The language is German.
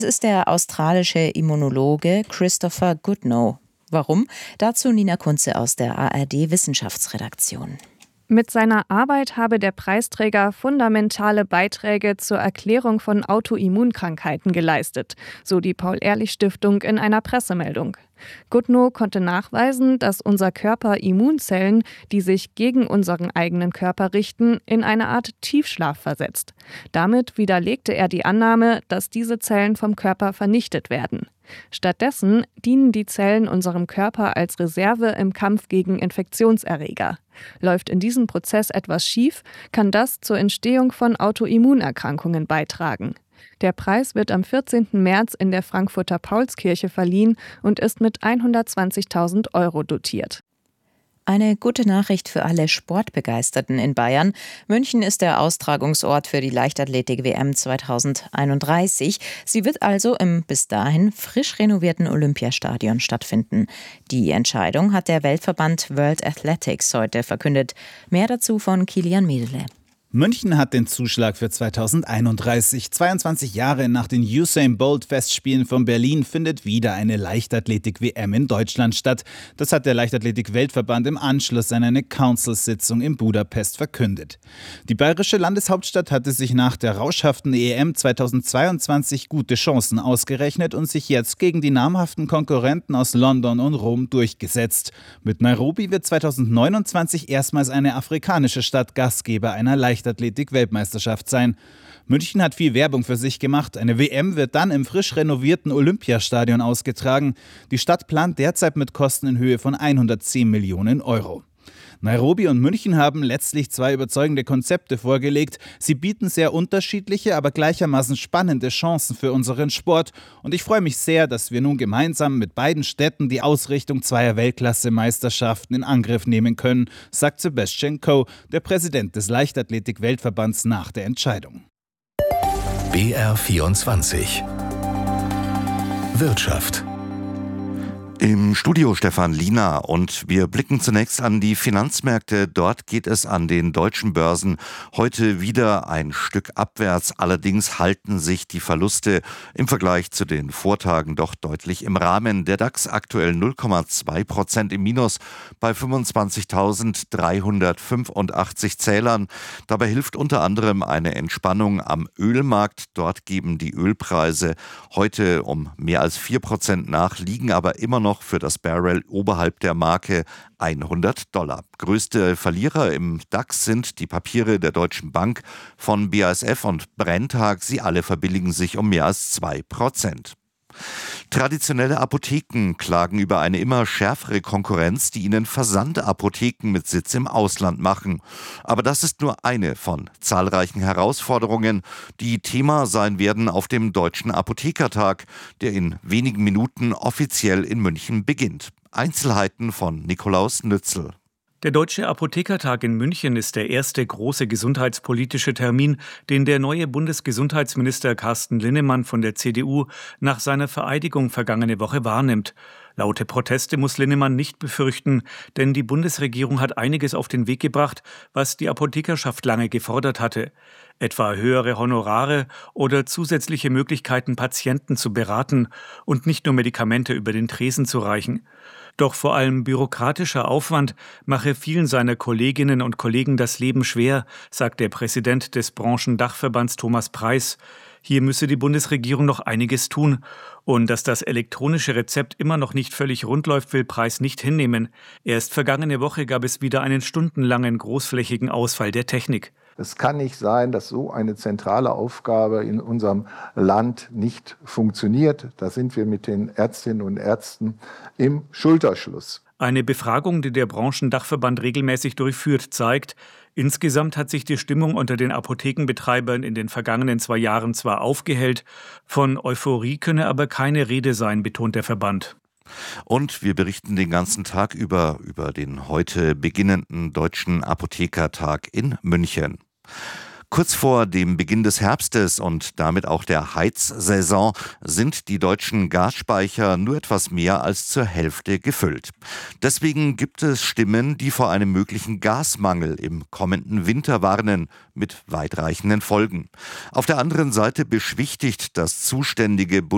Das ist der australische Immunologe Christopher Goodnow. Warum? Dazu Nina Kunze aus der ARD-Wissenschaftsredaktion. Mit seiner Arbeit habe der Preisträger fundamentale Beiträge zur Erklärung von Autoimmunkrankheiten geleistet, so die Paul-Ehrlich-Stiftung in einer Pressemeldung. Goodnow konnte nachweisen, dass unser Körper Immunzellen, die sich gegen unseren eigenen Körper richten, in eine Art Tiefschlaf versetzt. Damit widerlegte er die Annahme, dass diese Zellen vom Körper vernichtet werden. Stattdessen dienen die Zellen unserem Körper als Reserve im Kampf gegen Infektionserreger. Läuft in diesem Prozess etwas schief, kann das zur Entstehung von Autoimmunerkrankungen beitragen. Der Preis wird am 14. März in der Frankfurter Paulskirche verliehen und ist mit 120.000 € dotiert. Eine gute Nachricht für alle Sportbegeisterten in Bayern. München ist der Austragungsort für die Leichtathletik-WM 2031. Sie wird also im bis dahin frisch renovierten Olympiastadion stattfinden. Die Entscheidung hat der Weltverband World Athletics heute verkündet. Mehr dazu von Kilian Miedele. München hat den Zuschlag für 2031. 22 Jahre nach den Usain-Bolt-Festspielen von Berlin findet wieder eine Leichtathletik-WM in Deutschland statt. Das hat der Leichtathletik-Weltverband im Anschluss an eine Council-Sitzung in Budapest verkündet. Die bayerische Landeshauptstadt hatte sich nach der rauschhaften EM 2022 gute Chancen ausgerechnet und sich jetzt gegen die namhaften Konkurrenten aus London und Rom durchgesetzt. Mit Nairobi wird 2029 erstmals eine afrikanische Stadt Gastgeber einer Leichtathletik-Weltmeisterschaft sein. München hat viel Werbung für sich gemacht. Eine WM wird dann im frisch renovierten Olympiastadion ausgetragen. Die Stadt plant derzeit mit Kosten in Höhe von 110 Millionen €. Nairobi und München haben letztlich zwei überzeugende Konzepte vorgelegt. Sie bieten sehr unterschiedliche, aber gleichermaßen spannende Chancen für unseren Sport. Und ich freue mich sehr, dass wir nun gemeinsam mit beiden Städten die Ausrichtung zweier Weltklasse-Meisterschaften in Angriff nehmen können, sagt Sebastian Coe, der Präsident des Leichtathletik-Weltverbands nach der Entscheidung. BR24 Wirtschaft. Im Studio Stefan Liener und wir blicken zunächst an die Finanzmärkte. Dort geht es an den deutschen Börsen heute wieder ein Stück abwärts. Allerdings halten sich die Verluste im Vergleich zu den Vortagen doch deutlich im Rahmen. Der DAX aktuell 0,2% im Minus bei 25.385 Zählern. Dabei hilft unter anderem eine Entspannung am Ölmarkt. Dort geben die Ölpreise heute um mehr als 4% nach, liegen aber immer noch für das Barrel oberhalb der Marke $100. Größte Verlierer im DAX sind die Papiere der Deutschen Bank von BASF und Brenntag. Sie alle verbilligen sich um mehr als 2%. Traditionelle Apotheken klagen über eine immer schärfere Konkurrenz, die ihnen Versandapotheken mit Sitz im Ausland machen. Aber das ist nur eine von zahlreichen Herausforderungen, die Thema sein werden auf dem Deutschen Apothekertag, der in wenigen Minuten offiziell in München beginnt. Einzelheiten von Nikolaus Nützel. Der Deutsche Apothekertag in München ist der erste große gesundheitspolitische Termin, den der neue Bundesgesundheitsminister Carsten Linnemann von der CDU nach seiner Vereidigung vergangene Woche wahrnimmt. Laute Proteste muss Linnemann nicht befürchten, denn die Bundesregierung hat einiges auf den Weg gebracht, was die Apothekerschaft lange gefordert hatte. Etwa höhere Honorare oder zusätzliche Möglichkeiten, Patienten zu beraten und nicht nur Medikamente über den Tresen zu reichen. Doch vor allem bürokratischer Aufwand mache vielen seiner Kolleginnen und Kollegen das Leben schwer, sagt der Präsident des Branchendachverbands Thomas Preiß. Hier müsse die Bundesregierung noch einiges tun. Und dass das elektronische Rezept immer noch nicht völlig rund läuft, will Preiß nicht hinnehmen. Erst vergangene Woche gab es wieder einen stundenlangen großflächigen Ausfall der Technik. Es kann nicht sein, dass so eine zentrale Aufgabe in unserem Land nicht funktioniert. Da sind wir mit den Ärztinnen und Ärzten im Schulterschluss. Eine Befragung, die der Branchendachverband regelmäßig durchführt, zeigt, insgesamt hat sich die Stimmung unter den Apothekenbetreibern in den vergangenen 2 Jahren zwar aufgehellt, von Euphorie könne aber keine Rede sein, betont der Verband. Und wir berichten den ganzen Tag über den heute beginnenden Deutschen Apothekertag in München. Kurz vor dem Beginn des Herbstes und damit auch der Heizsaison sind die deutschen Gasspeicher nur etwas mehr als zur Hälfte gefüllt. Deswegen gibt es Stimmen, die vor einem möglichen Gasmangel im kommenden Winter warnen, mit weitreichenden Folgen. Auf der anderen Seite beschwichtigt das zuständige